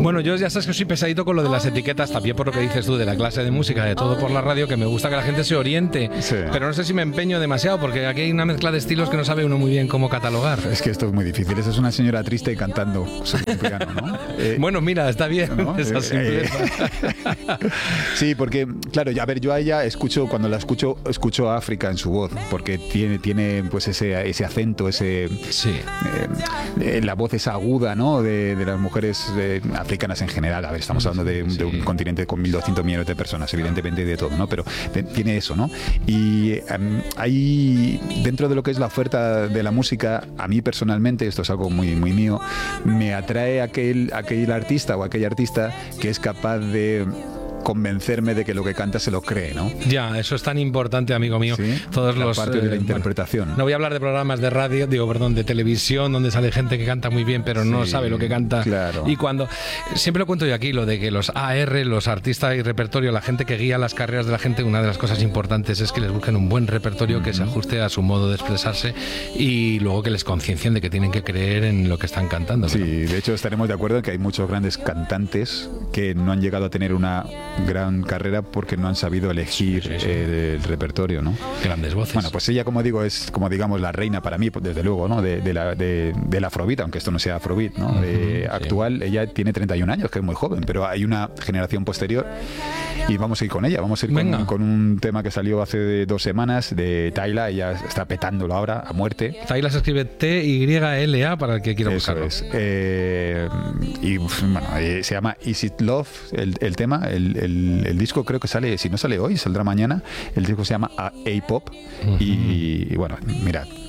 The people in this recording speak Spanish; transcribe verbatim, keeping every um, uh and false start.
Bueno, yo ya sabes que soy pesadito con lo de las etiquetas, también por lo que dices tú de la clase de música, de todo por la radio, que me gusta que la gente se oriente, sí. Pero no sé si me empeño demasiado, porque aquí hay una mezcla de estilos que no sabe uno muy bien cómo catalogar. Es que esto es muy difícil. Esa es una señora triste cantando sobre un piano, ¿no? Eh, bueno, mira, está bien, ¿no? Esa simpleza. Eh, sí, porque, claro, a ver, yo a ella escucho, cuando la escucho, escucho a África en su voz, porque tiene, tiene pues ese, ese acento, ese sí. eh, la voz esa aguda, ¿no? De, de las mujeres eh, africanas en general. A ver, estamos hablando de, sí. de un continente con mil doscientos millones de personas, evidentemente de todo, ¿no? Pero de, tiene eso, ¿no? Y um, hay, dentro de lo que es la oferta de la música, a mí personalmente, esto es algo muy, muy mío, me atrae aquel, aquel artista o aquella artista que es capaz de convencerme de que lo que canta se lo cree, ¿no? Ya, eso es tan importante, amigo mío. ¿Sí? Todos la los parte de la eh, interpretación. Bueno, no voy a hablar de programas de radio, digo, perdón, de televisión, donde sale gente que canta muy bien, pero sí, no sabe lo que canta. Claro. Y cuando siempre lo cuento yo aquí, lo de que los A R, los artistas y repertorio, la gente que guía las carreras de la gente, una de las cosas importantes es que les busquen un buen repertorio, uh-huh, que se ajuste a su modo de expresarse y luego que les conciencien de que tienen que creer en lo que están cantando. Sí, ¿no? De hecho estaremos de acuerdo en que hay muchos grandes cantantes que no han llegado a tener una gran carrera porque no han sabido elegir sí, sí, sí. El, el repertorio, ¿no? Grandes voces. Bueno, pues ella, como digo, es como digamos la reina para mí, desde luego, ¿no? De, de la, de, del afrobeat, aunque esto no sea afrobeat, ¿no? Uh-huh, de, sí. Actual, ella tiene treinta y un años, que es muy joven, pero hay una generación posterior y vamos a ir con ella, vamos a ir con, con un tema que salió hace dos semanas de Tyla, ella está petándolo ahora a muerte. Tyla se escribe T Y L A para el que quiera Eso buscarlo. Es. Eh, y bueno, eh, se llama Is It Love, el, el tema, el, el, el disco creo que sale, si no sale hoy, saldrá mañana. El disco se llama A-Pop. Uh-huh. y, y bueno, mirad,